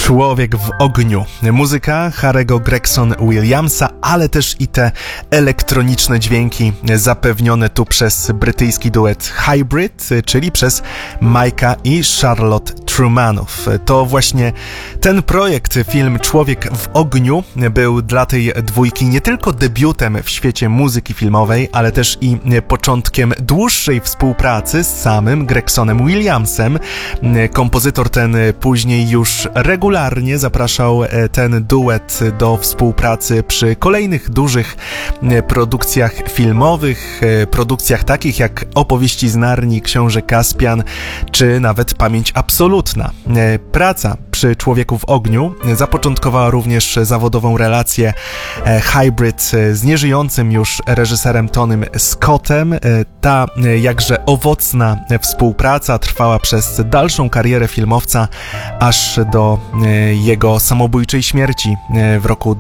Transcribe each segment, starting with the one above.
Człowiek w ogniu. Muzyka Harry'ego Gregson Williamsa, ale też i te elektroniczne dźwięki zapewnione tu przez brytyjski duet Hybrid, czyli przez Mike'a i Charlotte Trumanów. To właśnie ten projekt, film Człowiek w ogniu, był dla tej dwójki nie tylko debiutem w świecie muzyki filmowej, ale też i początkiem dłuższej współpracy z samym Gregsonem Williamsem. Kompozytor ten później już regularnie zapraszał ten duet do współpracy przy kolejnych dużych produkcjach filmowych, produkcjach takich jak Opowieści z Narni, Książę Kaspian, czy nawet Pamięć absolutna. Praca przy Człowieku w ogniu zapoczątkowała również zawodową relację Hybrid z nieżyjącym już reżyserem Tonym Scottem. Ta jakże owocna współpraca trwała przez dalszą karierę filmowca aż do jego samobójczej śmierci w roku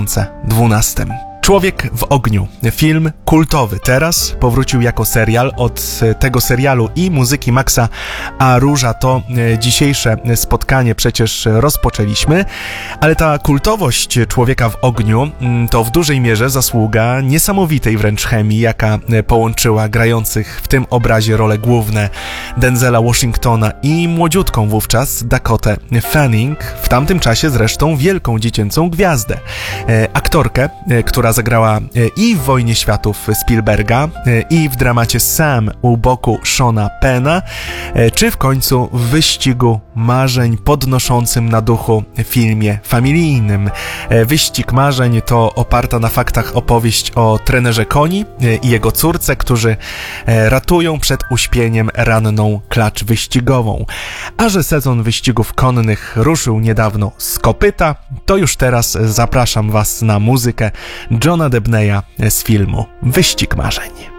2012. Człowiek w ogniu. Film kultowy. Teraz powrócił jako serial. Od tego serialu i muzyki Maxa a Róża to dzisiejsze spotkanie przecież rozpoczęliśmy, ale ta kultowość Człowieka w ogniu to w dużej mierze zasługa niesamowitej wręcz chemii, jaka połączyła grających w tym obrazie role główne Denzela Washingtona i młodziutką wówczas Dakotę Fanning, w tamtym czasie zresztą wielką dziecięcą gwiazdę. Aktorkę, która zagrała i w Wojnie Światów Spielberga, i w dramacie Sam u boku Seana Penna, czy w końcu w Wyścigu Marzeń podnoszącym na duchu filmie familijnym. Wyścig Marzeń to oparta na faktach opowieść o trenerze koni i jego córce, którzy ratują przed uśpieniem ranną klacz wyścigową. A że sezon wyścigów konnych ruszył niedawno z kopyta, to już teraz zapraszam Was na muzykę Johna Debneya z filmu Wyścig Marzeń.